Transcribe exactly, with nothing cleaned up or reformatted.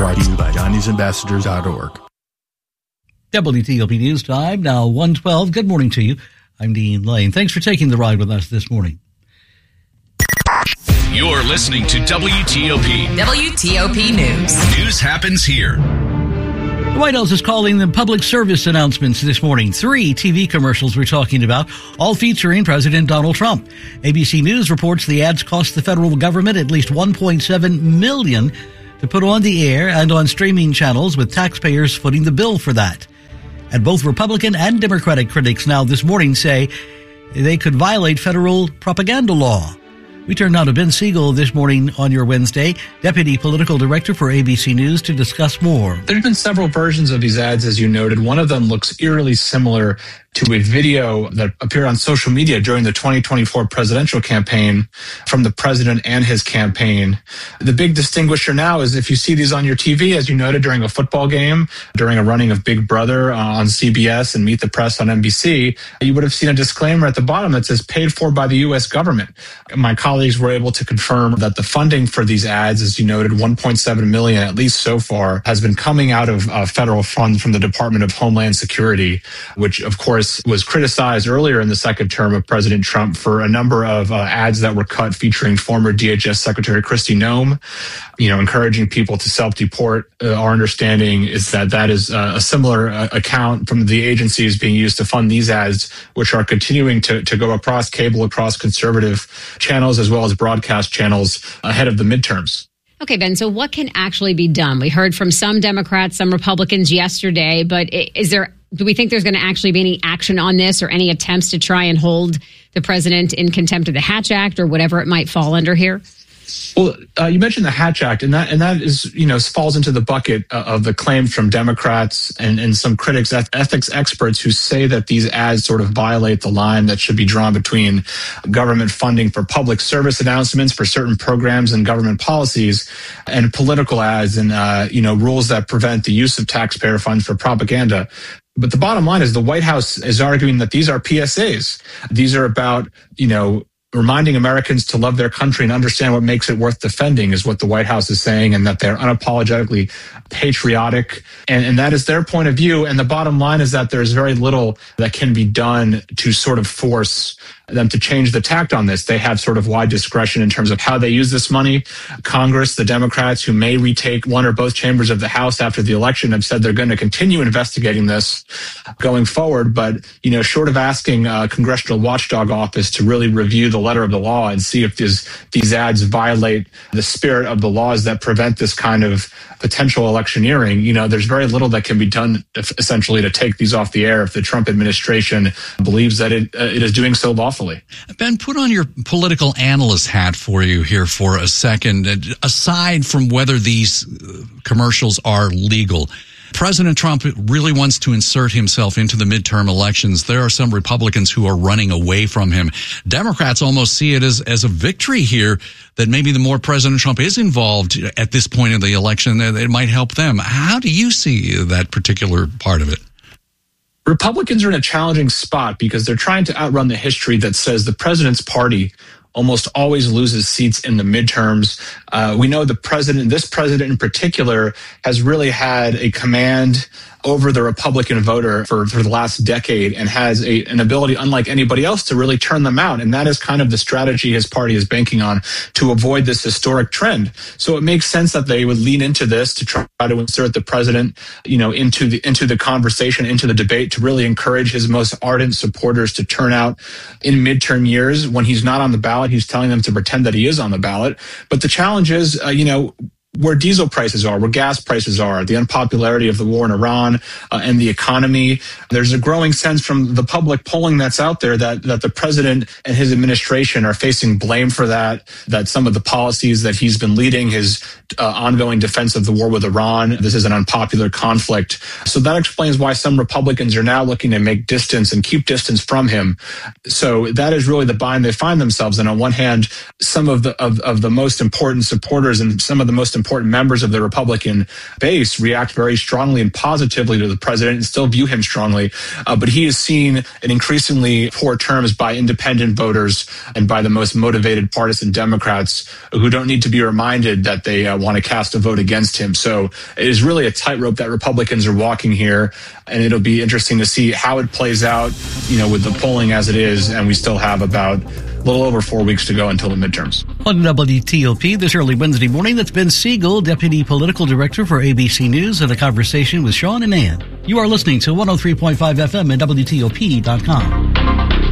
Brought to you by Johnny's Ambassadors dot org. W T O P News Time, now one twelve. Good morning to you. I'm Dean Lane. Thanks for taking the ride with us this morning. You're listening to W T O P. W T O P News. News happens here. The White House is calling them public service announcements this morning. Three T V commercials we're talking about, all featuring President Donald Trump. A B C News reports the ads cost the federal government at least one point seven million dollars to put on the air and on streaming channels, with taxpayers footing the bill for that. And both Republican and Democratic critics now this morning say they could violate federal propaganda law. We turn now to Ben Siegel this morning on your Wednesday, Deputy Political Director for A B C News, to discuss more. There have been several versions of these ads, as you noted. One of them looks eerily similar to a video that appeared on social media during the twenty twenty-four presidential campaign from the president and his campaign. The big distinguisher now is if you see these on your T V, as you noted, during a football game, during a running of Big Brother on C B S and Meet the Press on N B C, you would have seen a disclaimer at the bottom that says paid for by the U S government. My colleagues were able to confirm that the funding for these ads, as you noted, one point seven million dollars, at least so far, has been coming out of uh, federal funds from the Department of Homeland Security, which, of course, was criticized earlier in the second term of President Trump for a number of uh, ads that were cut featuring former D H S Secretary Kristi Noem, you know, encouraging people to self-deport. Uh, our understanding is that that is uh, a similar uh, account from the agencies being used to fund these ads, which are continuing to, to go across cable, across conservative channels, as well as broadcast channels ahead of the midterms. Okay, Ben, so what can actually be done? We heard from some Democrats, some Republicans yesterday, but is there, do we think there's going to actually be any action on this or any attempts to try and hold the president in contempt of the Hatch Act or whatever it might fall under here? Well, uh, you mentioned the Hatch Act, and that and that is, you know, falls into the bucket uh, of the claims from Democrats and, and some critics, ethics experts, who say that these ads sort of violate the line that should be drawn between government funding for public service announcements for certain programs and government policies, and political ads and, uh, you know, rules that prevent the use of taxpayer funds for propaganda. But the bottom line is the White House is arguing that these are P S As. These are about, you know, reminding Americans to love their country and understand what makes it worth defending, is what the White House is saying, and that they're unapologetically patriotic. And, and that is their point of view. And the bottom line is that there's very little that can be done to sort of force them to change the tact on this. They have sort of wide discretion in terms of how they use this money. Congress, the Democrats, who may retake one or both chambers of the House after the election, have said they're going to continue investigating this going forward. But, you know, short of asking a Congressional Watchdog Office to really review the letter of the law and see if these, these ads violate the spirit of the laws that prevent this kind of potential electioneering, you know, there's very little that can be done essentially to take these off the air if the Trump administration believes that it, uh, it is doing so lawfully. Ben, put on your political analyst hat for you here for a second. Aside from whether these commercials are legal, President Trump really wants to insert himself into the midterm elections. There are some Republicans who are running away from him. Democrats almost see it as, as a victory here, that maybe the more President Trump is involved at this point in the election, it might help them. How do you see that particular part of it? Republicans are in a challenging spot because they're trying to outrun the history that says the president's party almost always loses seats in the midterms. Uh, we know the president, this president in particular, has really had a command over the Republican voter for, for the last decade and has a, an ability unlike anybody else to really turn them out. And that is kind of the strategy his party is banking on to avoid this historic trend. So it makes sense that they would lean into this to try to insert the president, you know, into the, into the conversation, into the debate, to really encourage his most ardent supporters to turn out in midterm years. When he's not on the ballot, he's telling them to pretend that he is on the ballot. But the challenge is, uh, you know, where diesel prices are, where gas prices are, the unpopularity of the war in Iran uh, and the economy. There's a growing sense from the public polling that's out there that, that the president and his administration are facing blame for that, that some of the policies that he's been leading, his uh, ongoing defense of the war with Iran, this is an unpopular conflict. So that explains why some Republicans are now looking to make distance and keep distance from him. So that is really the bind they find themselves in. On one hand, some of the, of, of the most important supporters and some of the most important members of the Republican base react very strongly and positively to the president and still view him strongly. Uh, but he is seen in increasingly poor terms by independent voters and by the most motivated partisan Democrats who don't need to be reminded that they uh, want to cast a vote against him. So it is really a tightrope that Republicans are walking here, and it'll be interesting to see how it plays out, you know, with the polling as it is, and we still have about a little over four weeks to go until the midterms. On W T O P this early Wednesday morning, that's Ben Siegel, Deputy Political Director for A B C News, in a conversation with Sean and Ann. You are listening to one oh three point five F M and W T O P dot com.